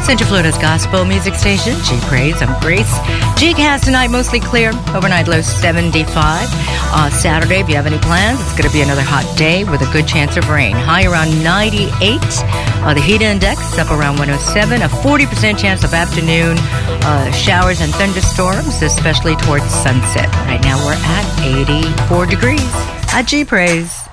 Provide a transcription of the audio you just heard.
Central Florida's gospel music station, G Praise. I'm Grace. G-Cast tonight, mostly clear. Overnight low 75. Saturday, if you have any plans, it's going to be another hot day with a good chance of rain. High around 98. The heat index is up around 107. A 40% chance of afternoon showers and thunderstorms, especially towards sunset. Right now, we're at 84 degrees at G Praise.